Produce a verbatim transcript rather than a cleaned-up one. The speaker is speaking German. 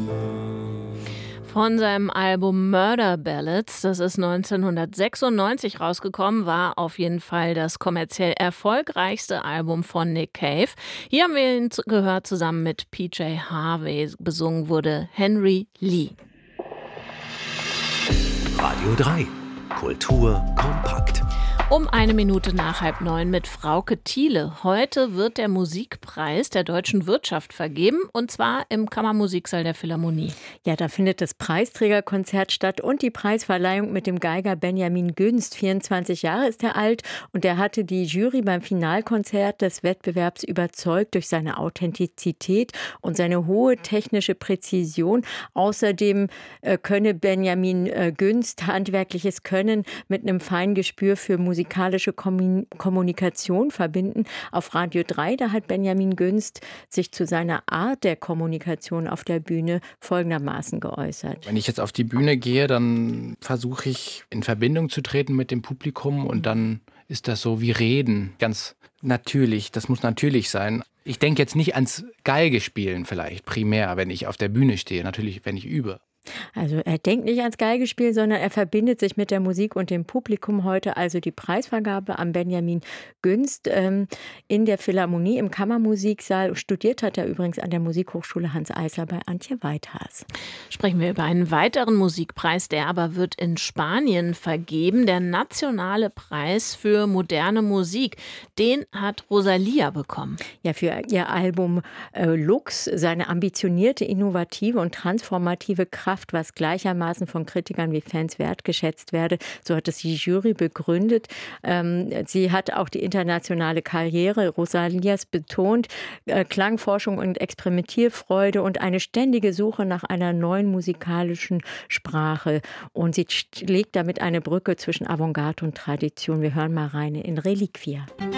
Von seinem Album Murder Ballads, das ist neunzehnhundertsechsundneunzig rausgekommen, war auf jeden Fall das kommerziell erfolgreichste Album von Nick Cave. Hier haben wir ihn zu- gehört, zusammen mit P J Harvey. Besungen wurde Henry Lee. Radio drei. Kultur kompakt. Um eine Minute nach halb neun mit Frauke Thiele. Heute wird der Musikpreis der deutschen Wirtschaft vergeben, und zwar im Kammermusiksaal der Philharmonie. Ja, da findet das Preisträgerkonzert statt und die Preisverleihung mit dem Geiger Benjamin Günst. vierundzwanzig Jahre ist er alt und er hatte die Jury beim Finalkonzert des Wettbewerbs überzeugt durch seine Authentizität und seine hohe technische Präzision. Außerdem äh, könne Benjamin äh, Günst handwerkliches Können mit einem feinen Gespür für Musikalische Kommunikation verbinden. Auf Radio drei, da hat Benjamin Günst sich zu seiner Art der Kommunikation auf der Bühne folgendermaßen geäußert. Wenn ich jetzt auf die Bühne gehe, dann versuche ich in Verbindung zu treten mit dem Publikum und dann ist das so wie Reden, ganz natürlich, das muss natürlich sein. Ich denke jetzt nicht ans Geigespielen vielleicht primär, wenn ich auf der Bühne stehe, natürlich, wenn ich übe. Also er denkt nicht ans Geigespiel, sondern er verbindet sich mit der Musik und dem Publikum. Heute also die Preisvergabe am Benjamin Günst ähm, in der Philharmonie im Kammermusiksaal. Studiert hat er übrigens an der Musikhochschule Hanns Eisler bei Antje Weithas. Sprechen wir über einen weiteren Musikpreis, der aber wird in Spanien vergeben. Der Nationale Preis für moderne Musik. Den hat Rosalia bekommen. Ja, für ihr Album äh, Lux, seine ambitionierte, innovative und transformative Kraft, was gleichermaßen von Kritikern wie Fans wertgeschätzt werde. So hat es die Jury begründet. Ähm, sie hat auch die internationale Karriere Rosalias betont. Äh, Klangforschung und Experimentierfreude und eine ständige Suche nach einer neuen musikalischen Sprache. Und sie legt damit eine Brücke zwischen Avantgarde und Tradition. Wir hören mal rein in Reliquia.